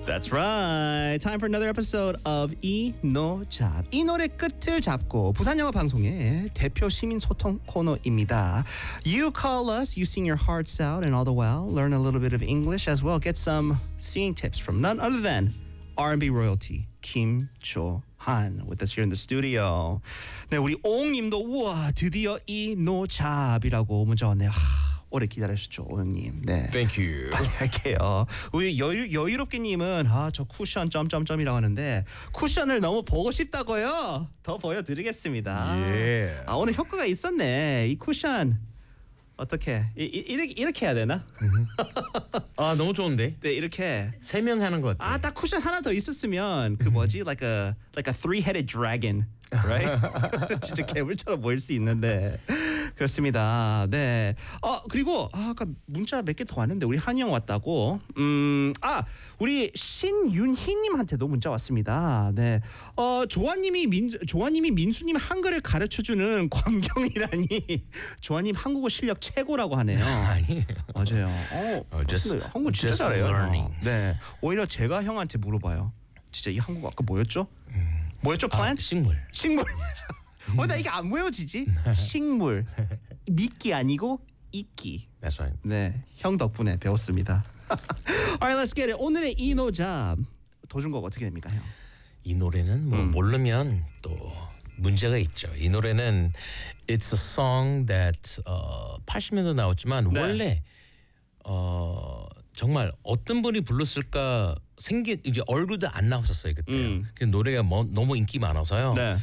That's right. Time for another episode of 이노잡. 이 노래 끝을 잡고 부산 영어 방송의 대표 시민 소통 코너입니다. You call us, you sing your hearts out, and all the while learn a little bit of English as well. Get some singing tips from none other than R&B royalty 김조한 with us here in the studio. 네, 우리 오홍님도 우와 드디어 이노잡이라고 문자 왔네요. 오래 기다리셨죠, 오영님. 네. Thank you. 빨리 할게요. 우리 여유롭게님은 저 쿠션 점점점이라고 하는데 쿠션을 너무 보고 싶다고요. 더 보여드리겠습니다. Yeah. 오늘 효과가 있었네. 이 쿠션 어떻게 이렇게 해야 되나? 아 너무 좋은데. 네, 이렇게. 3명 하는 것 같아. 딱 쿠션 하나 더 있었으면 그 뭐지, like a three-headed dragon, right? 진짜 괴물처럼 보일 수 있는데. 그렇습니다. 네. 그리고 아까 문자 몇 개 더 왔는데 우리 한이 형 왔다고. 우리 신윤희님한테도 문자 왔습니다. 네. 조아님이 민수님 한글을 가르쳐주는 광경이라니. 조아님 한국어 실력 최고라고 하네요. 아니에요. 맞아요. 한국 진짜 잘해요. learning. 네. 오히려 제가 형한테 물어봐요. 진짜 이 한국어 아까 뭐였죠? 뭐였죠? plant? 식물. 나 이게 안 외워지지? 식물. 미끼 아니고 이끼. That's right. 네, 형 덕분에 배웠습니다. Alright, let's get it. 오늘의 이노잡 도중곡 어떻게 됩니까, 형? 이 노래는 뭐 모르면 또 문제가 있죠. 이 노래는 It's a song that 80년도 나왔지만 네. 원래 정말 어떤 분이 불렀을까 이제 얼굴도 안 나왔었어요 그때. 그 노래가 너무 인기 많아서요. 네.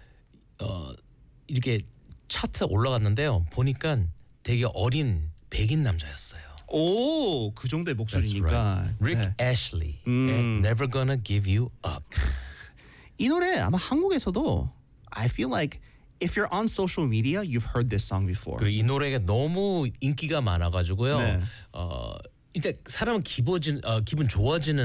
이렇게 차트 올라갔는데요. 보니까 되게 어린 백인 남자였어요. 오, 그 정도의 목소리니까. Rick 네. Ashley. Never Gonna Give You Up. 이 노래 아마 한국에서도 I feel like if you're on social media, you've heard this song before. 그리고 이 노래가 너무 인기가 많아가지고요. 네. 일단 사람은 기분 좋아지는